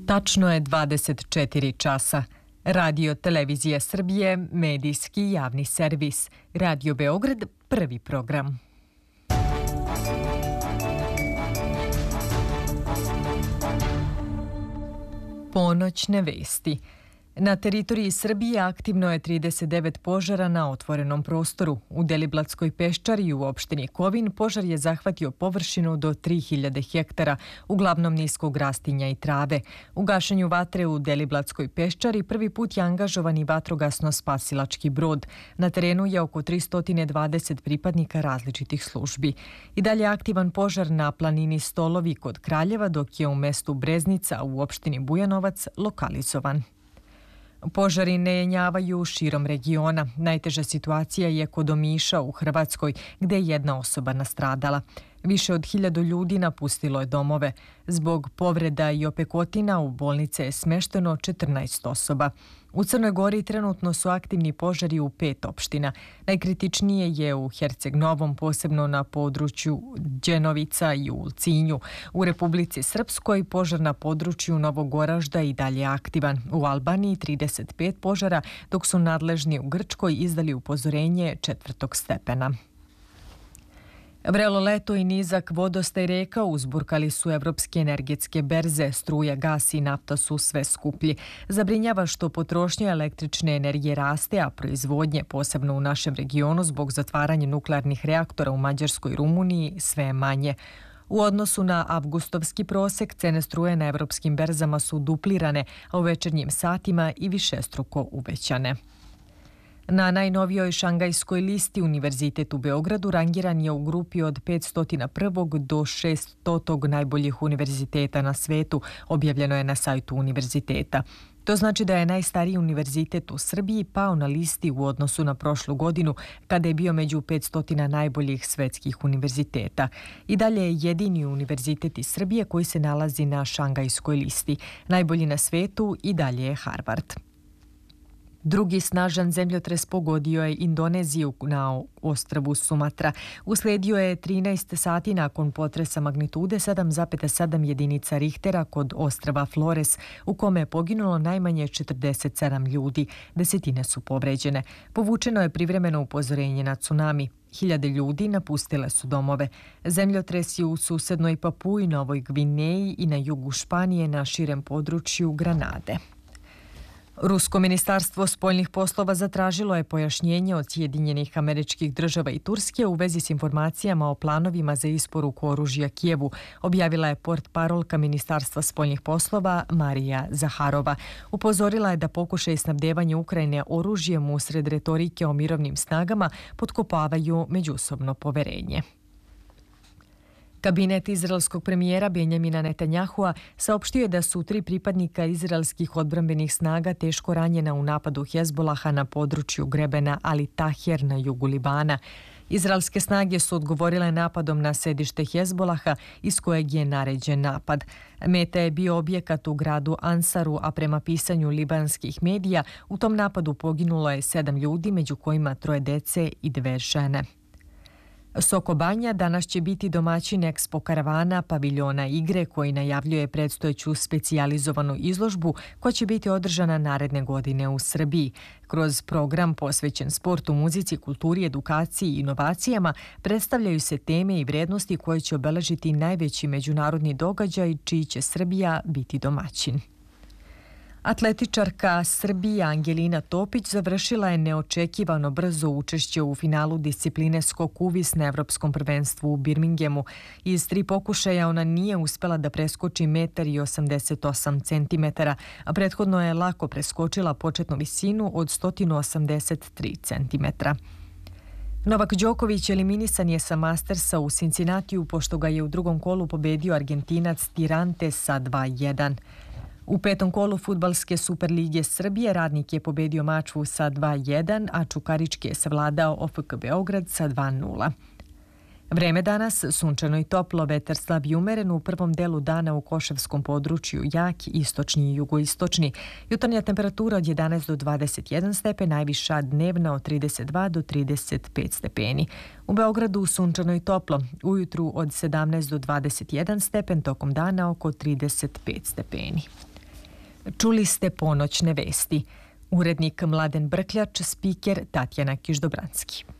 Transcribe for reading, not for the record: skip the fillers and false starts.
Tačno je 24 časa. Radio Televizija Srbije, medijski javni servis. Radio Beograd, prvi program. Ponoćne vesti. Na teritoriji Srbije aktivno je 39 požara na otvorenom prostoru. U Deliblatskoj peščari i u opštini Kovin požar je zahvatio površinu do 3000 hektara, uglavnom niskog rastinja i trave. U gašenju vatre u Deliblatskoj peščari prvi put je angažovan i vatrogasno-spasilački brod. Na terenu je oko 320 pripadnika različitih službi. I dalje aktivan požar na planini Stolovi kod Kraljeva, dok je u mestu Breznica u opštini Bujanovac lokalizovan. Požari ne jenjavaju širom regiona. Najteža situacija je kod Omiša u Hrvatskoj, gde je jedna osoba nastradala. Više od 1000 ljudi napustilo je domove. Zbog povreda i opekotina u bolnice je smešteno 14 osoba. U Crnoj Gori trenutno su aktivni požari u 5 opština. Najkritičnije je u Herceg Novom, posebno na području Đenovica i u Ulcinju. U Republici Srpskoj požar na području Novog Oražda i dalje aktivan. U Albaniji 35 požara, dok su nadležni u Grčkoj izdali upozorenje 4. stepena. Vrelo leto i nizak vodostaj reka uzburkali su evropske energetske berze. Struja, gas i nafta su sve skuplji. Zabrinjava što potrošnja električne energije raste, a proizvodnje, posebno u našem regionu, zbog zatvaranja nuklearnih reaktora u Mađarskoj i Rumuniji, sve je manje. U odnosu na avgustovski prosek, cene struje na evropskim berzama su duplirane, a u večernjim satima i višestruko uvećane. Na najnovijoj šangajskoj listi Univerzitet u Beogradu rangiran je u grupi od 501. do 600. najboljih univerziteta na svetu, objavljeno je na sajtu univerziteta. To znači da je najstariji univerzitet u Srbiji pao na listi u odnosu na prošlu godinu, kada je bio među 500 najboljih svetskih univerziteta. I dalje je jedini univerzitet iz Srbije koji se nalazi na šangajskoj listi. Najbolji na svetu i dalje je Harvard. Drugi snažan zemljotres pogodio je Indoneziju na ostrvu Sumatra. Usledio je 13 sati nakon potresa magnitude 7,7 jedinica Richtera kod ostrva Flores, u kome je poginulo najmanje 47 ljudi. Desetine su povređene. Povučeno je privremeno upozorenje na tsunami. 1000 ljudi napustile su domove. Zemljotres je u susednoj Papui, Novoj Gvineji i na jugu Španije na širem području Granade. Rusko ministarstvo spoljnih poslova zatražilo je pojašnjenje od Sjedinjenih Američkih Država i Turske u vezi s informacijama o planovima za isporuku oružja Kijevu, objavila je portparolka Ministarstva spoljnih poslova Marija Zaharova. Upozorila je da pokušaj snabdevanja Ukrajine oružjem usred retorike o mirovnim snagama potkopavaju međusobno poverenje. Kabinet izraelskog premijera Benjamina Netanjahua saopštio je da su 3 pripadnika izraelskih odbrambenih snaga teško ranjena u napadu Hezbolaha na području grebena Ali Taher na jugu Libana. Izraelske snage su odgovorile napadom na sedište Hezbolaha iz kojeg je naređen napad. Meta je bio objekat u gradu Ansaru, a prema pisanju libanskih medija u tom napadu poginulo je 7 ljudi, među kojima 3 dece i 2 žene. Soko Banja danas će biti domaćin Expo karavana paviljona igre koji najavljuje predstojeću specijalizovanu izložbu koja će biti održana naredne godine u Srbiji. Kroz program posvećen sportu, muzici, kulturi, edukaciji i inovacijama predstavljaju se teme i vrednosti koje će obeležiti najveći međunarodni događaj čiji će Srbija biti domaćin. Atletičarka Srbije Angelina Topić završila je neočekivano brzo učešće u finalu discipline skok uvis na Evropskom prvenstvu u Birminghamu. Iz 3 pokušaja ona nije uspela da preskoči 1,88 m, a prethodno je lako preskočila početnu visinu od 183 cm. Novak Đoković eliminisan je sa Mastersa u Cincinnatiju pošto ga je u drugom kolu pobedio Argentinac Tirante sa 2:1. U 5. kolu fudbalske Superlige Srbije Radnik je pobedio Mačvu sa 2:1, a Čukarički je savladao OFK Beograd sa 2:0. Vreme danas sunčano i toplo, vetar slab i umeren, u prvom delu dana u Koševskom području jak, istočni i jugoistočni. Jutarnja temperatura od 11 do 21 stepen, najviša dnevna od 32 do 35 stepeni. U Beogradu sunčano i toplo, ujutru od 17 do 21 stepen, tokom dana oko 35 stepeni. Čuli ste ponoćne vesti. Urednik Mladen Brkljač, spiker Tatjana Kiždobranski.